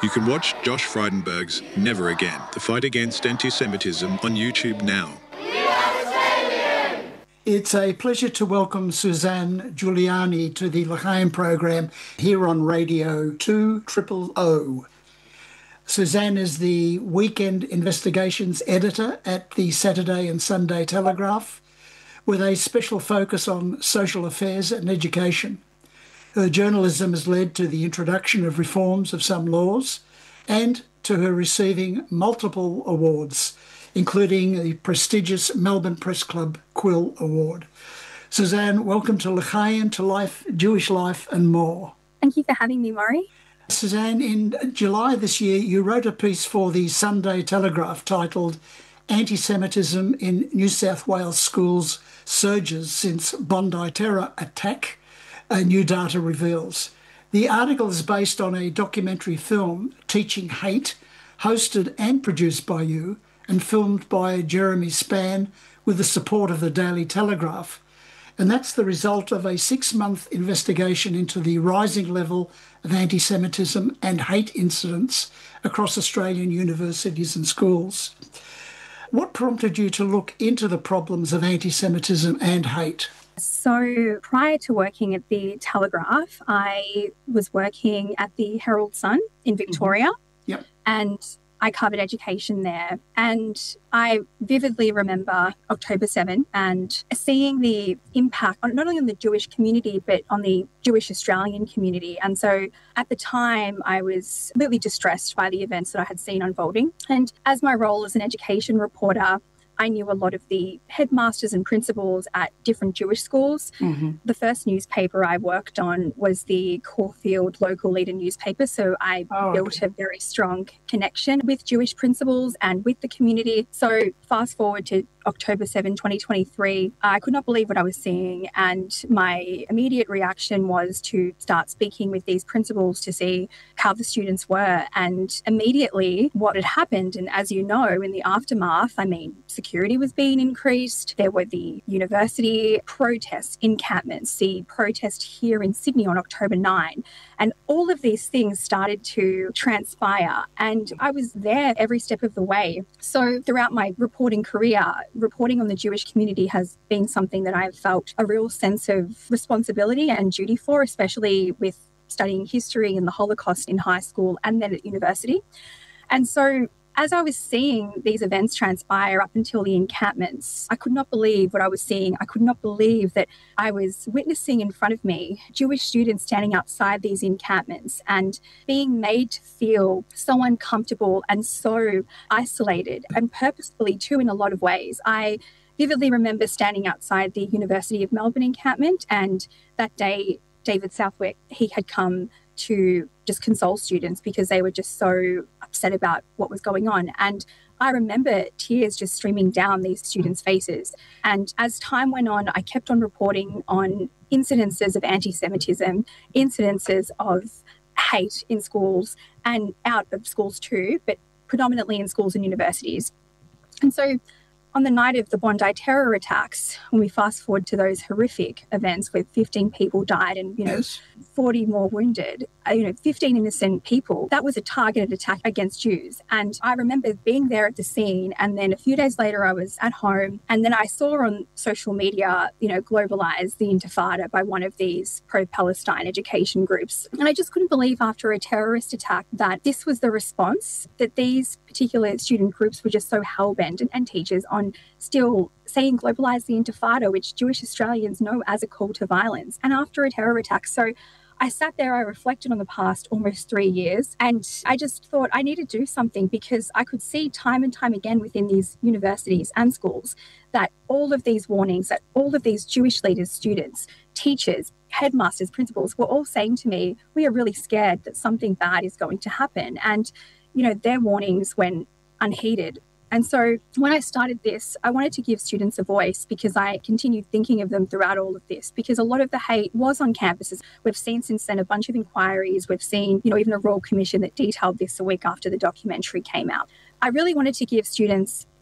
You can watch Josh Frydenberg's Never Again, the fight against anti-Semitism on YouTube now. It's a pleasure to welcome Suzanne Giuliani to the L'Chaim program here on Radio 200. Suzanne is the weekend investigations editor at the Saturday and Sunday Telegraph, with a special focus on social affairs and education. Her journalism has led to the introduction of reforms of some laws and to her receiving multiple awards, including the prestigious Melbourne Press Club Quill Award. Suzanne, welcome to L'Chaim, to Life, Jewish Life and More. Thank you for having me, Maury. Suzanne, in July this year, you wrote a piece for the Sunday Telegraph titled Anti-Semitism in New South Wales Schools Surges Since Bondi Terror Attack, New Data Reveals. The article is based on a documentary film, Teaching Hate, hosted and produced by you and filmed by Jeremy Spann with the support of the Daily Telegraph. And that's the result of a 6-month investigation into the rising level of anti-Semitism and hate incidents across Australian universities and schools. What prompted you to look into the problems of anti-Semitism and hate? So prior to working at the Telegraph, I was working at the Herald Sun in Victoria. Yep. And I covered education there. And I vividly remember October 7 and seeing the impact on not only on the Jewish community, but on the Jewish Australian community. And so at the time, I was completely distressed by the events that I had seen unfolding. And as my role as an education reporter, I knew a lot of the headmasters and principals at different Jewish schools. Mm-hmm. The first newspaper I worked on was the Caulfield Local Leader newspaper, so I built a very strong connection with Jewish principals and with the community. So fast forward to October 7, 2023, I could not believe what I was seeing, and my immediate reaction was to start speaking with these principals to see how the students were, and immediately what had happened. And as you know, in the aftermath, security was being increased. There were the university protests, encampments, the protest here in Sydney on October 9. And all of these things started to transpire. And I was there every step of the way. So throughout my reporting career, reporting on the Jewish community has been something that I've felt a real sense of responsibility and duty for, especially with studying history and the Holocaust in high school and then at university. And so as I was seeing these events transpire up until the encampments, I could not believe what I was seeing. I could not believe that I was witnessing in front of me Jewish students standing outside these encampments and being made to feel so uncomfortable and so isolated, and purposefully too in a lot of ways. I vividly remember standing outside the University of Melbourne encampment, and that day, David Southwick, he had come to just console students because they were just so upset about what was going on. And I remember tears just streaming down these students' faces. And as time went on, I kept on reporting on incidences of anti-Semitism, incidences of hate in schools and out of schools too, but predominantly in schools and universities. And so on the night of the Bondi terror attacks, when we fast forward to those horrific events where 15 people died and, Yes. 40 more wounded, 15 innocent people, that was a targeted attack against Jews. And I remember being there at the scene, and then a few days later I was at home, and then I saw on social media, Globalize the Intifada by one of these pro-Palestine education groups. And I just couldn't believe after a terrorist attack that this was the response, that these particular student groups were just so hell-bent, and teachers on still saying globalize the Intifada, which Jewish Australians know as a call to violence, and after a terror attack. So I sat there, I reflected on the past almost 3 years, and I just thought I need to do something, because I could see time and time again within these universities and schools that all of these warnings, that all of these Jewish leaders, students, teachers, headmasters, principals were all saying to me, we are really scared that something bad is going to happen. And, their warnings went unheeded. And so when I started this, I wanted to give students a voice, because I continued thinking of them throughout all of this, because a lot of the hate was on campuses. We've seen since then a bunch of inquiries. We've seen, even a Royal Commission that detailed this a week after the documentary came out. I really wanted to give students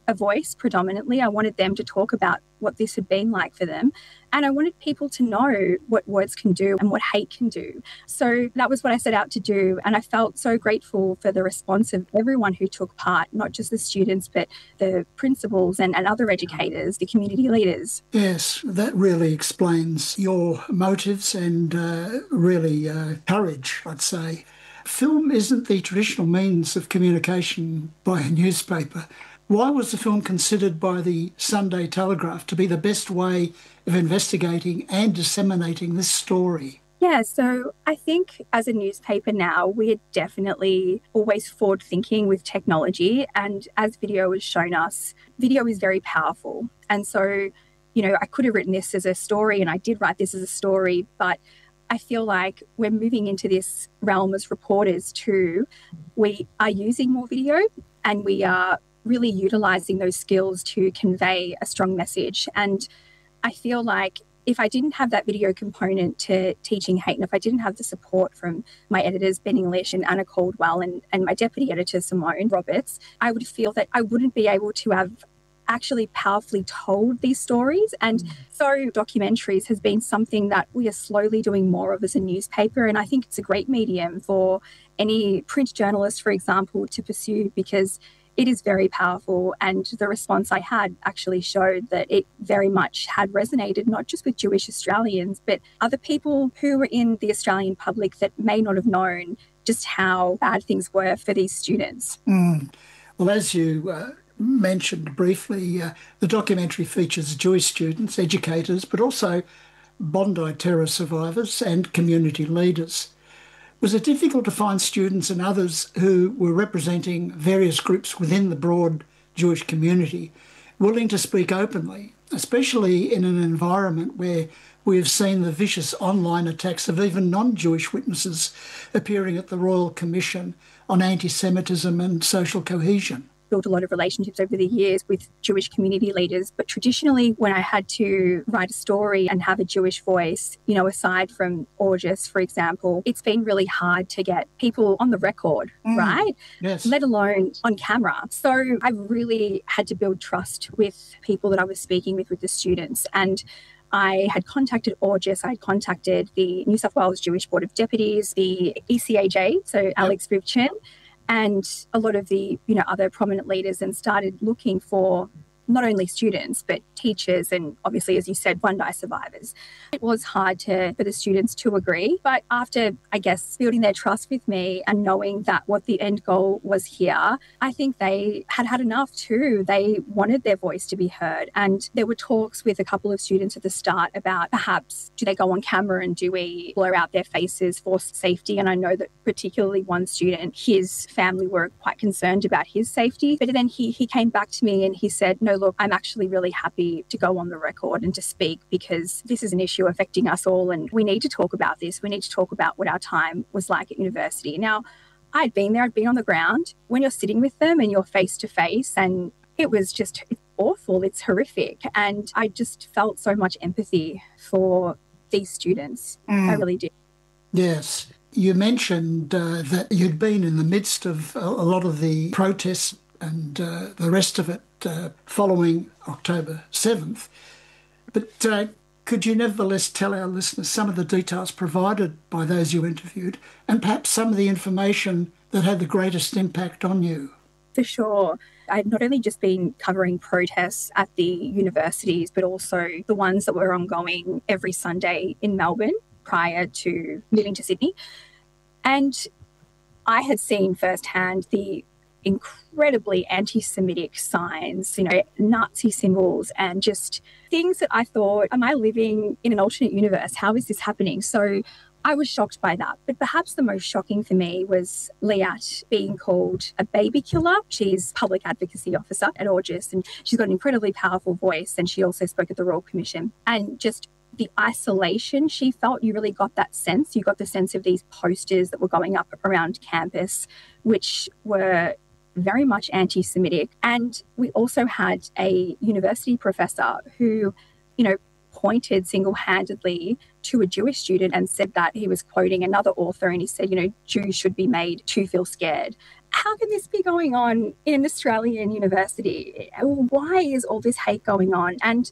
a voice predominantly. I wanted them to talk about what this had been like for them. And I wanted people to know what words can do and what hate can do. So that was what I set out to do. And I felt so grateful for the response of everyone who took part, not just the students, but the principals and other educators, the community leaders. Yes, that really explains your motives and really courage, I'd say. Film isn't the traditional means of communication by a newspaper. Why was the film considered by the Sunday Telegraph to be the best way of investigating and disseminating this story? Yeah, so I think as a newspaper now, we're definitely always forward thinking with technology. And as video has shown us, video is very powerful. And so, I could have written this as a story, and I did write this as a story, but I feel like we're moving into this realm as reporters too. We are using more video, and we are really utilising those skills to convey a strong message. And I feel like if I didn't have that video component to teaching hate, and if I didn't have the support from my editors, Ben English and Anna Caldwell, and my deputy editor, Simone Roberts, I would feel that I wouldn't be able to have actually powerfully told these stories. And so documentaries has been something that we are slowly doing more of as a newspaper. And I think it's a great medium for any print journalist, for example, to pursue, because it is very powerful. And the response I had actually showed that it very much had resonated, not just with Jewish Australians, but other people who were in the Australian public that may not have known just how bad things were for these students. Well, as you mentioned briefly, the documentary features Jewish students, educators, but also Bondi terror survivors and community leaders. Was it difficult to find students and others who were representing various groups within the broad Jewish community willing to speak openly, especially in an environment where we have seen the vicious online attacks of even non-Jewish witnesses appearing at the Royal Commission on Anti-Semitism and Social Cohesion? Built a lot of relationships over the years with Jewish community leaders. But traditionally, when I had to write a story and have a Jewish voice, aside from August, for example, it's been really hard to get people on the record, right? Yes. Let alone on camera. So I really had to build trust with people that I was speaking with the students. And I had contacted August, I had contacted the New South Wales Jewish Board of Deputies, the ECAJ, so Alex Vivchin, and a lot of the other prominent leaders, and started looking for not only students but teachers and obviously, as you said, Bondi survivors. It was hard for the students to agree, but after, I guess, building their trust with me and knowing that what the end goal was here, I think they had enough too. They wanted their voice to be heard, and there were talks with a couple of students at the start about perhaps do they go on camera and do we blur out their faces for safety. And I know that particularly one student, his family were quite concerned about his safety, but then he came back to me and he said, no, look, I'm actually really happy to go on the record and to speak, because this is an issue affecting us all and we need to talk about this. We need to talk about what our time was like at university. Now, I'd been there, I'd been on the ground. When you're sitting with them and you're face to face, and it's awful, it's horrific. And I just felt so much empathy for these students. I really did. Yes. You mentioned that you'd been in the midst of a lot of the protests and the rest of it following October 7th. But could you nevertheless tell our listeners some of the details provided by those you interviewed, and perhaps some of the information that had the greatest impact on you? For sure. I'd not only just been covering protests at the universities, but also the ones that were ongoing every Sunday in Melbourne prior to moving to Sydney. And I had seen firsthand the incredibly anti-Semitic signs, Nazi symbols, and just things that I thought, am I living in an alternate universe? How is this happening? So I was shocked by that. But perhaps the most shocking for me was Liat being called a baby killer. She's public advocacy officer at August, and she's got an incredibly powerful voice, and she also spoke at the Royal Commission. And just the isolation she felt, you really got that sense. You got the sense of these posters that were going up around campus, which were very much anti-Semitic. And we also had a university professor who, pointed single-handedly to a Jewish student and said that he was quoting another author, and he said, Jews should be made to feel scared. how can this be going on in an Australian university? Why is all this hate going on? And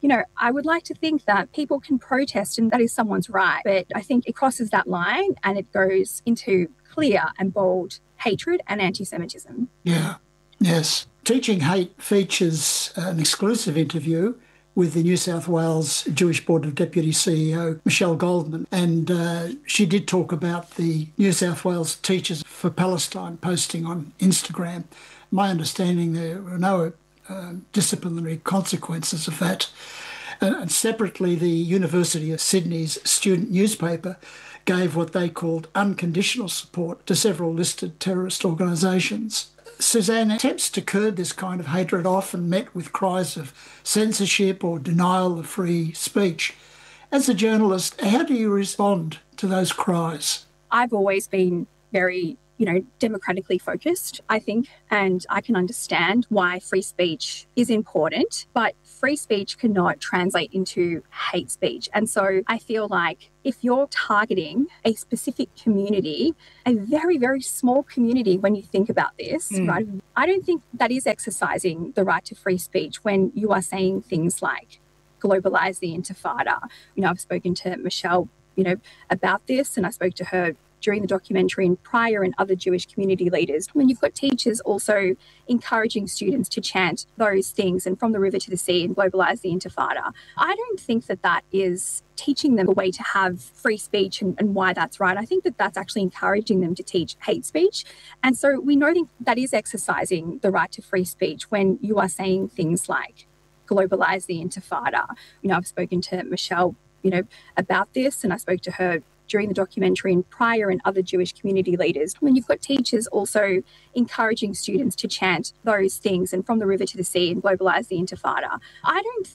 I would like to think that people can protest and that is someone's right. But I think it crosses that line and it goes into clear and bold hatred and anti-Semitism. Yeah, yes. Teaching Hate features an exclusive interview with the New South Wales Jewish Board of Deputy CEO, Michelle Goldman. And she did talk about the New South Wales Teachers for Palestine posting on Instagram. My understanding, there were no disciplinary consequences of that. And separately, the University of Sydney's student newspaper gave what they called unconditional support to several listed terrorist organisations. Suzanne, attempts to curb this kind of hatred often met with cries of censorship or denial of free speech. As a journalist, how do you respond to those cries? I've always been very democratically focused, I think, and I can understand why free speech is important, but free speech cannot translate into hate speech. And so I feel like if you're targeting a specific community, a very, very small community when you think about this, right, I don't think that is exercising the right to free speech when you are saying things like globalise the intifada. I've spoken to Michelle, about this, and I spoke to her during the documentary and prior, and other Jewish community leaders. When you've got teachers also encouraging students to chant those things and from the river to the sea and globalise the intifada, I don't think that that is teaching them a way to have free speech and why that's right. I think that that's actually encouraging them to teach hate speech. And so we know that is exercising the right to free speech when you are saying things like globalise the intifada. I've spoken to Michelle, about this, and I spoke to her during the documentary and prior, and other Jewish community leaders. When you've got teachers also encouraging students to chant those things and from the river to the sea and globalise the intifada, I don't